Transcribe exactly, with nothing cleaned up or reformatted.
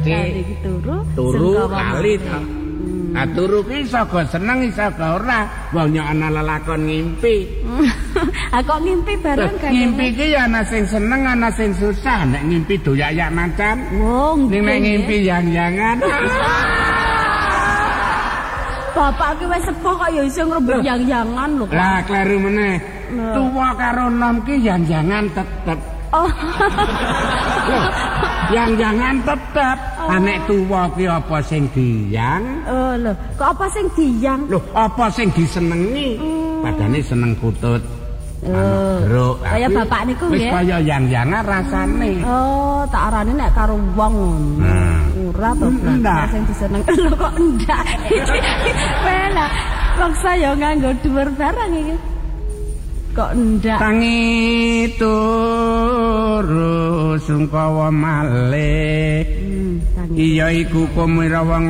Kali iki turu. Turu lali to. Nah turu ki iso go seneng iso go ora. Wong yo ana lelakon ngimpi. Ah kok ngimpi bareng kan? Ngimpi ki ya ana sing seneng ana sing susah. Nek ngimpi doyak-yak macan. Wong. Ning nek ngimpi yang-yangan. Bapak ki wis sepuh kok ya iso ngrembug yang-yangan lho. Lah kleru meneh. Tuwa karo nom ki yang-yangan tetep. Oh. Yang-yangan tetep. Oh. Nek tuwa ki apa sing diyang? Oh lho, kok apa sing diyang? Lho, apa sing disenengi? Hmm. Padane seneng kutut. Oh. Geruk. Kaya bapak niku nggih. Wis kaya yang-yangan rasane. Oh, tak arani nek karo wong ngono. Ora to, sing diseneng. Lho kok ndak. Wela, wong saya nganggo dhuwur barang iki. Kok ndak. Tangi turu sungkawa malih. Hmm, iya iku kumira wong